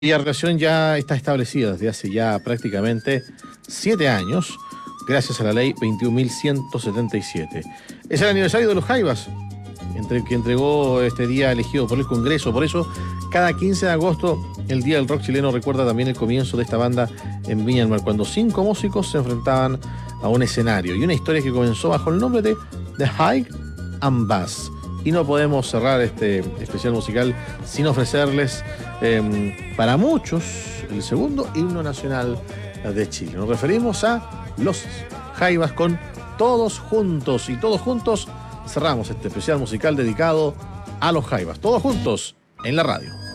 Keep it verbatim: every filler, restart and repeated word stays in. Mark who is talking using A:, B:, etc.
A: La relación ya está establecida desde hace ya prácticamente siete años, gracias a la ley veintiún mil ciento setenta y siete. Es el aniversario de los Jaivas, entre, que entregó este día elegido por el Congreso. Por eso, cada quince de agosto, el Día del Rock Chileno recuerda también el comienzo de esta banda en Viña del Mar, cuando cinco músicos se enfrentaban a un escenario. Y una historia que comenzó bajo el nombre de The High and Bass. Y no podemos cerrar este especial musical sin ofrecerles, eh, para muchos, el segundo himno nacional de Chile. Nos referimos a los Jaivas con Todos Juntos. Y todos juntos cerramos este especial musical dedicado a los Jaivas. Todos juntos en la radio.